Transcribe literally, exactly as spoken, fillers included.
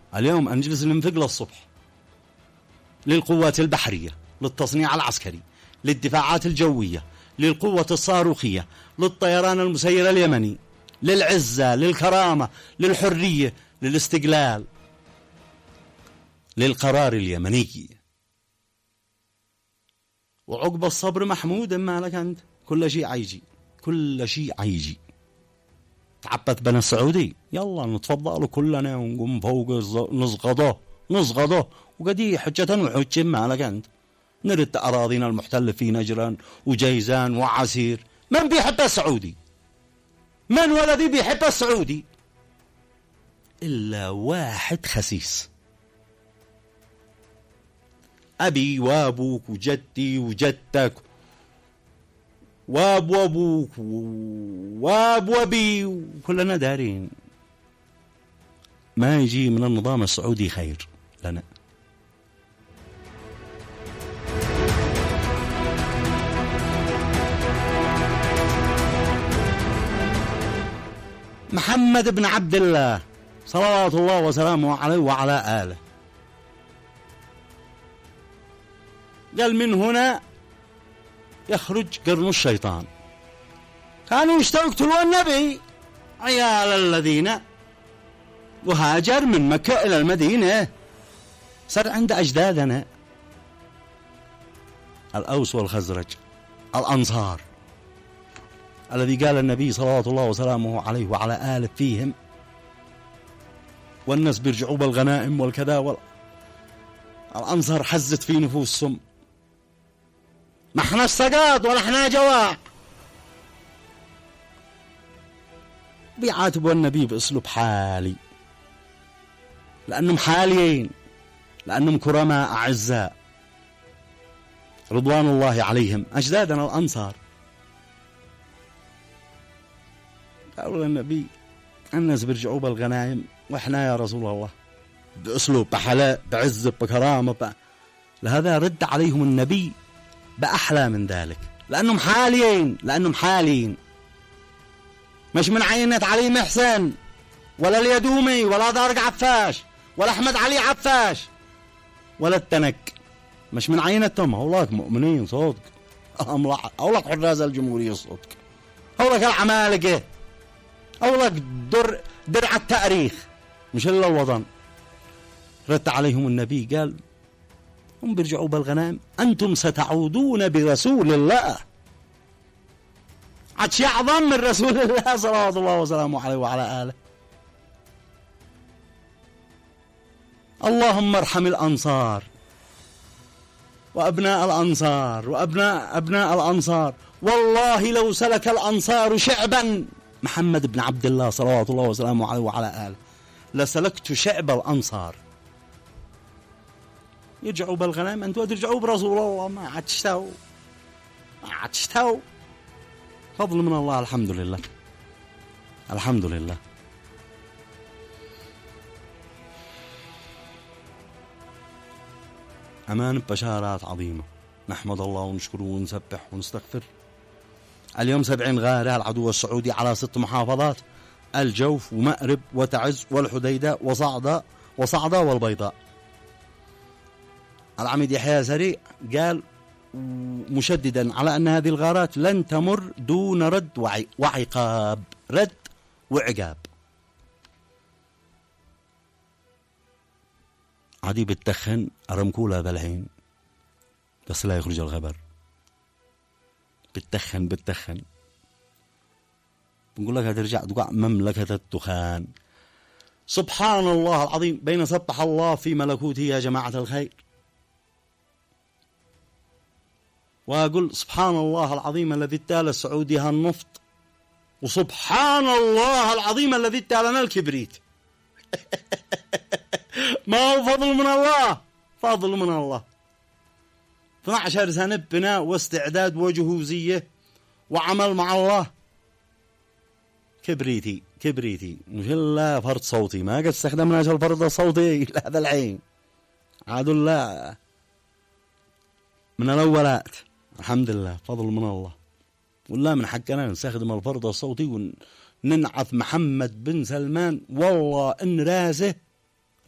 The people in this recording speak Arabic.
اليوم نجلس ننفق للصبح للقوات البحرية، للتصنيع العسكري، للدفاعات الجوية، للقوة الصاروخية، للطيران المسير اليمني، للعزة، للكرامة، للحرية، للاستقلال، للقرار اليمني. وعقب الصبر محمود، ما لك أنت، كل شيء عيجي، كل شيء عيجي. تعبت بنا السعودي، يلا نتفضلوا كلنا ونقوم فوق نصغده نصغده وقدي حجة وحجة، ما لك أنت. نرد أراضينا المحتلة في نجران وجيزان وعسير. من بيحب السعودي؟ من ولدي بيحب السعودي؟ إلا واحد خسيس، أبي وابوك وجدي وجدتك واب وابوك واب وابي، وكلنا دارين ما يجي من النظام السعودي خير لنا. محمد بن عبد الله صلوات الله وسلامه عليه وعلى آله قال: من هنا يخرج قرن الشيطان. كانوا يقتلون النبي عيال الذين، وهاجر من مكة إلى المدينة، صار عند أجدادنا الأوس والخزرج الأنصار، الذي قال النبي صلوات الله وسلامه عليه وعلى آله فيهم: والناس بيرجعوا بالغنائم والكذا وال... الأنصار حزت في نفوسهم: ما احنا السقاط ولا احنا جواع. بيعاتبوا النبي بأسلوب حالي، لأنهم حاليين، لأنهم كرماء أعزاء رضوان الله عليهم، أجدادنا الأنصار. قالوا للنبي: الناس بيرجعوا بالغنائم وإحنا يا رسول الله، بأسلوب بحلاء بعز بكرامة ب... لهذا رد عليهم النبي بأحلى من ذلك، لأنهم حاليين، لأنهم حاليين، مش من عينة علي محسن ولا اليدومي ولا دارق عفاش ولا أحمد علي عفاش ولا التنك، مش من عينتهم. هؤلاء مؤمنين صدق، هؤلاء حراس الجمهورية صدق، هؤلاء العمالقة، هؤلاء در درع التاريخ مش إلا الوطن. رد عليهم النبي قال: هم بيرجعوا بالغنائم، أنتم ستعودون برسول الله. عاد شيء أعظم من رسول الله صلوات الله وسلامه عليه وعلى آله. اللهم ارحم الأنصار وأبناء الأنصار وأبناء أبناء الأنصار. والله لو سلك الأنصار شعبا، محمد بن عبد الله صلوات الله وسلامه عليه وعلى آله، لسلكت شعب الأنصار. يرجعوا بالغنائم، أنتوا ترجعوا برسول الله، ما عاد تشتهوا، ما عاد تشتهوا. فضل من الله، الحمد لله، الحمد لله. أمان بشارات عظيمة، نحمد الله ونشكره ونسبح ونستغفر. اليوم سبعين غارة العدو السعودي على ست محافظات: الجوف ومأرب وتعز والحديدة وصعدة وصعدة والبيضاء. العميد يحيى سريع قال مشددا على أن هذه الغارات لن تمر دون رد وعي وعقاب، رد وعقاب. عادي بتخن أرمكولا بالحين بس لا يخرج الخبر، بتخن بتخن بنقول لك هترجع تقع مملكة الدخان. سبحان الله العظيم، بين سبح الله في ملكوته يا جماعة الخير، وأقول سبحان الله العظيم الذي ادى السعودي هالنفط، وسبحان الله العظيم الذي ادى لنا الكبريت. ما هو فضل من الله، فضل من الله. اثني عشر سنة بناء واستعداد وجهوزية وعمل مع الله. كبريتي كبريتي مش إلا فرد صوتي، ما قد استخدمناش الفرد الصوتي لهذا العين، عادوا لا من الأولات. الحمد لله، فضل من الله. ولا من حقنا نستخدم الفرد الصوتي وننعث محمد بن سلمان، والله إن راسه